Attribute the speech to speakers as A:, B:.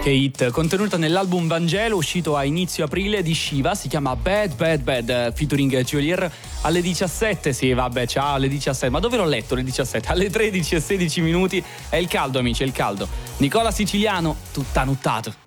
A: Che hit, contenuta nell'album Vangelo uscito a inizio aprile di Shiva, si chiama Bad Bad Bad featuring Geolier alle 17, sì vabbè ciao alle 17, ma dove l'ho letto alle 17? Alle 13 e 16 minuti, è il caldo amici, è il caldo. Nicola Siciliano, tutta nuttato.